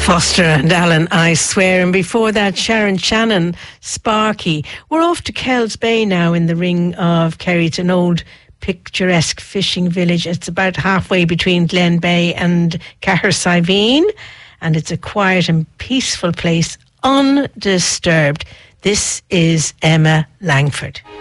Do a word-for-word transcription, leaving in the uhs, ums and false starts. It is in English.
Foster and Alan, I Swear. And before that, Sharon Shannon, Sparky. We're off to Kells Bay now in the ring of Kerry. It's an old picturesque fishing village. It's about halfway between Glen Bay and Cahersiveen. And it's a quiet and peaceful place, undisturbed. This is Emma Langford.